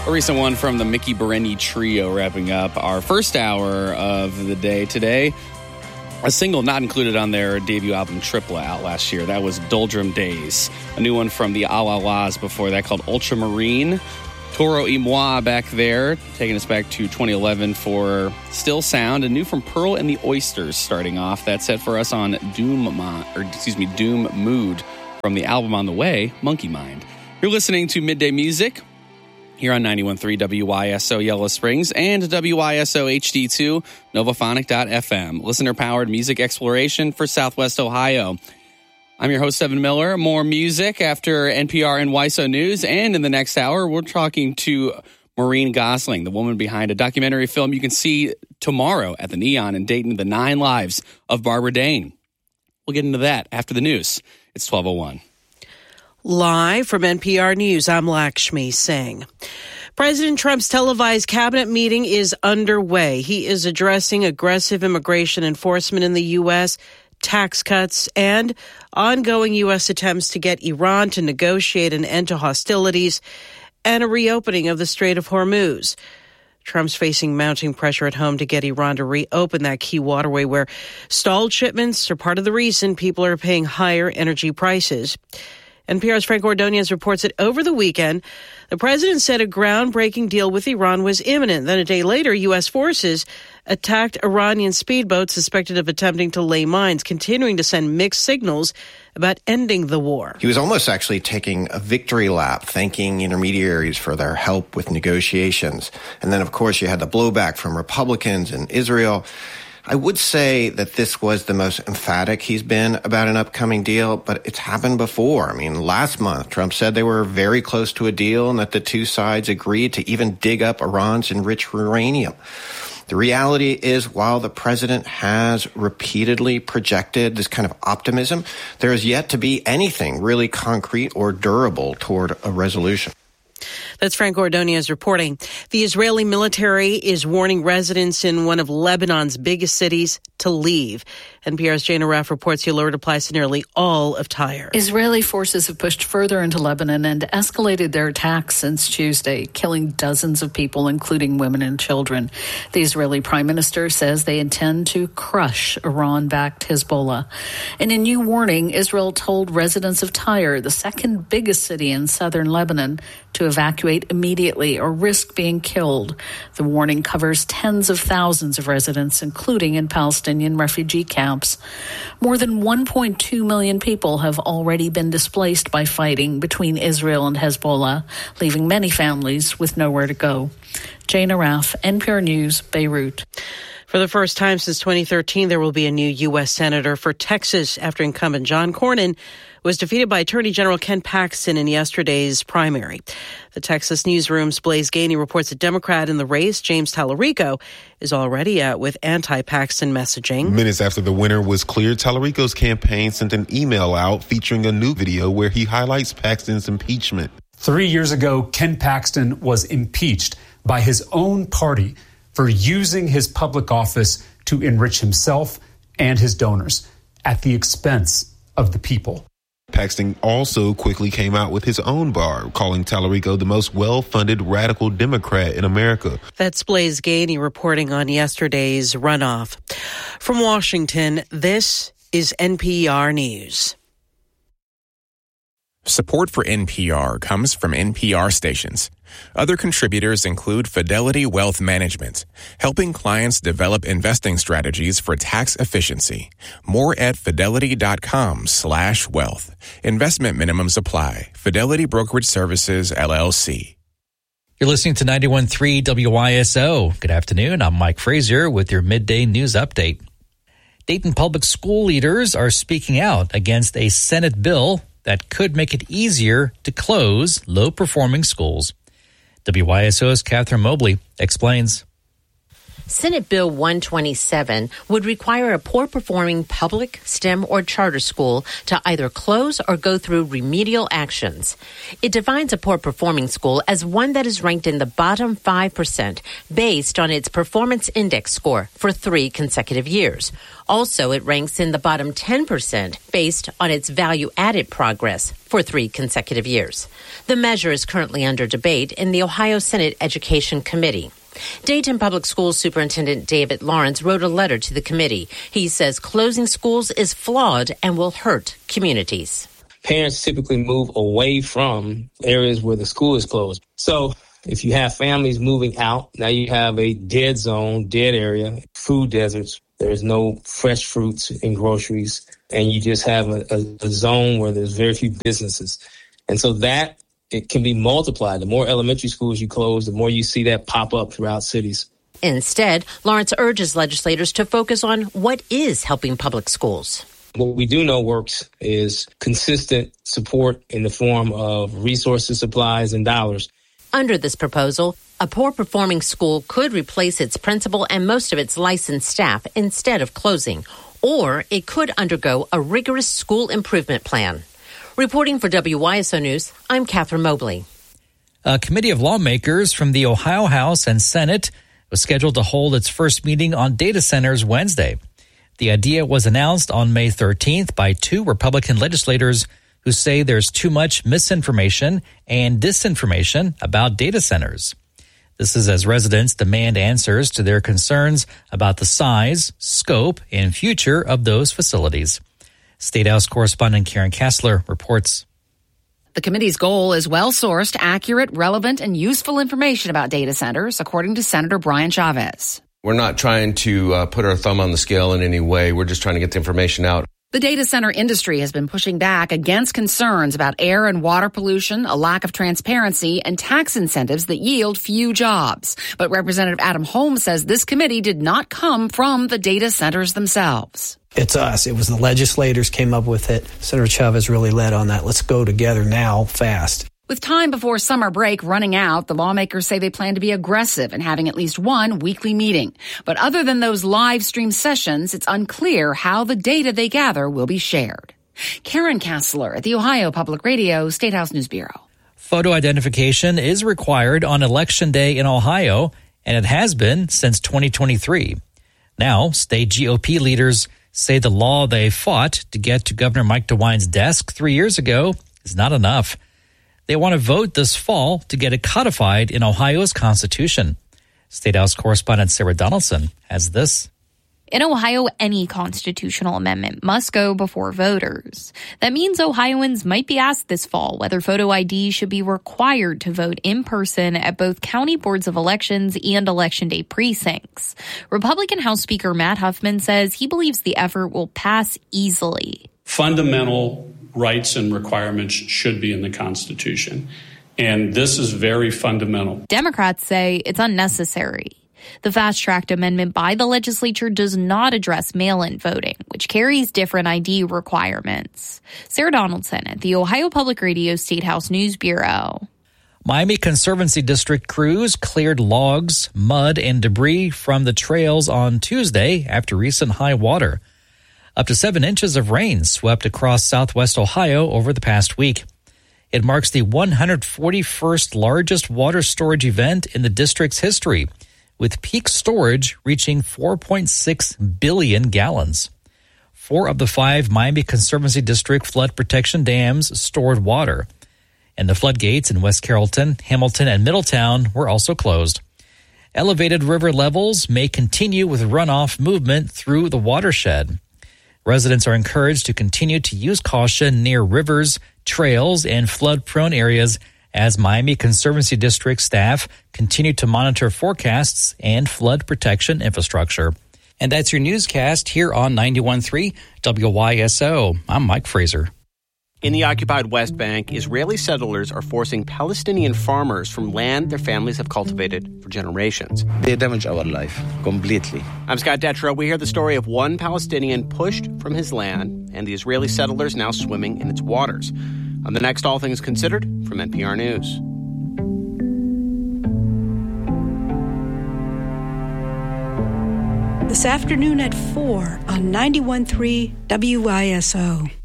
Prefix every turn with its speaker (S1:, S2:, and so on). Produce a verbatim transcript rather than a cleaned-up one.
S1: A recent one from the Mickey Berendi Trio, wrapping up our first hour of the day today. A single not included on their debut album Tripla out last year. That was Doldrum Days. A new one from the Awawas before that called Ultramarine. Toro y Moi back there, taking us back to twenty eleven for Still Sound. And new from Pearl and the Oysters starting off. That's set for us on Doom, or excuse me, Doom Mood from the album On the Way, Monkey Mind. You're listening to Midday Music here on ninety-one point three W Y S O Yellow Springs and W Y S O H D two, novaphonic dot f m. Listener-powered music exploration for Southwest Ohio. I'm your host, Evan Miller. More music after N P R and W Y S O News. And in the next hour, we're talking to Maureen Gosling, the woman behind a documentary film you can see tomorrow at the Neon in Dayton, The Nine Lives of Barbara Dane. We'll get into that after the news. It's twelve oh one.
S2: Live from N P R News, I'm Lakshmi Singh. President Trump's televised cabinet meeting is underway. He is addressing aggressive immigration enforcement in the U S, tax cuts, and ongoing U S attempts to get Iran to negotiate an end to hostilities and a reopening of the Strait of Hormuz. Trump's facing mounting pressure at home to get Iran to reopen that key waterway where stalled shipments are part of the reason people are paying higher energy prices. N P R's Frank Ordonez reports that over the weekend, the president said a groundbreaking deal with Iran was imminent. Then a day later, U S forces attacked Iranian speedboats suspected of attempting to lay mines, continuing to send mixed signals about ending the war.
S3: He was almost actually taking a victory lap, thanking intermediaries for their help with negotiations. And then, of course, you had the blowback from Republicans in Israel. I would say that this was the most emphatic he's been about an upcoming deal, but it's happened before. I mean, last month, Trump said they were very close to a deal and that the two sides agreed to even dig up Iran's enriched uranium. The reality is, while the president has repeatedly projected this kind of optimism, there is yet to be anything really concrete or durable toward a resolution.
S2: That's Frank Ordonez reporting. The Israeli military is warning residents in one of Lebanon's biggest cities to leave. N P R's Jana Raff reports the alert applies to nearly all of Tyre.
S4: Israeli forces have pushed further into Lebanon and escalated their attacks since Tuesday, killing dozens of people, including women and children. The Israeli prime minister says they intend to crush Iran-backed Hezbollah. In a new warning, Israel told residents of Tyre, the second biggest city in southern Lebanon, to evacuate immediately or risk being killed. The warning covers tens of thousands of residents, including in Palestinian refugee camps. More than one point two million people have already been displaced by fighting between Israel and Hezbollah, leaving many families with nowhere to go. Jana Raff, N P R News, Beirut.
S2: For the first time since twenty thirteen, there will be a new U S senator for Texas after incumbent John Cornyn was defeated by Attorney General Ken Paxton in yesterday's primary. The Texas Newsroom's Blaise Gainey reports a Democrat in the race, James Tallarico, is already out with anti-Paxton messaging.
S5: Minutes after the winner was cleared, Tallarico's campaign sent an email out featuring a new video where he highlights Paxton's impeachment.
S6: Three years ago, Ken Paxton was impeached by his own party for using his public office to enrich himself and his donors at the expense of the people.
S5: Paxton also quickly came out with his own bar, calling Tallarico the most well-funded radical Democrat in America.
S2: That's Blaise Gainey reporting on yesterday's runoff. From Washington, this is N P R News.
S7: Support for N P R comes from N P R stations. Other contributors include Fidelity Wealth Management, helping clients develop investing strategies for tax efficiency. More at fidelity.com slash wealth. Investment minimums apply. Fidelity Brokerage Services, L L C.
S8: You're listening to ninety-one point three W Y S O. Good afternoon. I'm Mike Frazier with your midday news update. Dayton public school leaders are speaking out against a Senate bill that could make it easier to close low-performing schools. W Y S O's Catherine Mobley explains.
S9: Senate Bill one twenty-seven would require a poor-performing public, STEM, or charter school to either close or go through remedial actions. It defines a poor-performing school as one that is ranked in the bottom five percent based on its performance index score for three consecutive years. Also, it ranks in the bottom ten percent based on its value-added progress for three consecutive years. The measure is currently under debate in the Ohio Senate Education Committee. Dayton Public Schools Superintendent David Lawrence wrote a letter to the committee. He says closing schools is flawed and will hurt communities.
S10: Parents typically move away from areas where the school is closed. So if you have families moving out, now you have a dead zone, dead area, food deserts. There's no fresh fruits and groceries, and you just have a, a, a zone where there's very few businesses. And so that it can be multiplied. The more elementary schools you close, the more you see that pop up throughout cities.
S9: Instead, Lawrence urges legislators to focus on what is helping public schools.
S10: What we do know works is consistent support in the form of resources, supplies, and dollars.
S9: Under this proposal, a poor-performing school could replace its principal and most of its licensed staff instead of closing, or it could undergo a rigorous school improvement plan. Reporting for W Y S O News, I'm Catherine Mobley.
S8: A committee of lawmakers from the Ohio House and Senate was scheduled to hold its first meeting on data centers Wednesday. The idea was announced on May thirteenth by two Republican legislators who say there's too much misinformation and disinformation about data centers. This is as residents demand answers to their concerns about the size, scope, and future of those facilities. State House correspondent Karen Kessler reports.
S11: The committee's goal is well-sourced, accurate, relevant, and useful information about data centers, according to Senator Brian Chavez.
S12: We're not trying to uh, put our thumb on the scale in any way. We're just trying to get the information out.
S11: The data center industry has been pushing back against concerns about air and water pollution, a lack of transparency, and tax incentives that yield few jobs. But Representative Adam Holmes says this committee did not come from the data centers themselves.
S13: It's us. It was the legislators came up with it. Senator Chavez really led on that. Let's go together now, fast.
S11: With time before summer break running out, the lawmakers say they plan to be aggressive in having at least one weekly meeting. But other than those live stream sessions, it's unclear how the data they gather will be shared. Karen Kessler at the Ohio Public Radio State House News Bureau.
S8: Photo identification is required on Election Day in Ohio, and it has been since twenty twenty-three. Now, state G O P leaders say the law they fought to get to Governor Mike DeWine's desk three years ago is not enough. They want to vote this fall to get it codified in Ohio's Constitution. State House correspondent Sarah Donaldson has this.
S14: In Ohio, any constitutional amendment must go before voters. That means Ohioans might be asked this fall whether photo I D should be required to vote in person at both county boards of elections and Election Day precincts. Republican House Speaker Matt Huffman says he believes the effort will pass easily.
S15: Fundamental rights and requirements should be in the Constitution, and this is very fundamental.
S14: Democrats say it's unnecessary. The fast-tracked amendment by the legislature does not address mail-in voting, which carries different I D requirements. Sarah Donaldson at the Ohio Public Radio State House News Bureau.
S8: Miami Conservancy District crews cleared logs, mud, and debris from the trails on Tuesday after recent high water. Up to seven inches of rain swept across southwest Ohio over the past week. It marks the one hundred forty-first largest water storage event in the district's history, with peak storage reaching four point six billion gallons. Four of the five Miami Conservancy District flood protection dams stored water, and the floodgates in West Carrollton, Hamilton, and Middletown were also closed. Elevated river levels may continue with runoff movement through the watershed. Residents are encouraged to continue to use caution near rivers, trails, and flood-prone areas as Miami Conservancy District staff continue to monitor forecasts and flood protection infrastructure. And that's your newscast here on ninety-one point three W Y S O. I'm Mike Fraser.
S16: In the occupied West Bank, Israeli settlers are forcing Palestinian farmers from land their families have cultivated for generations.
S17: They damage our life completely.
S16: I'm Scott Detrow. We hear the story of one Palestinian pushed from his land and the Israeli settlers now swimming in its waters. On the next All Things Considered from N P R News.
S18: this afternoon at four on ninety-one point three W I S O.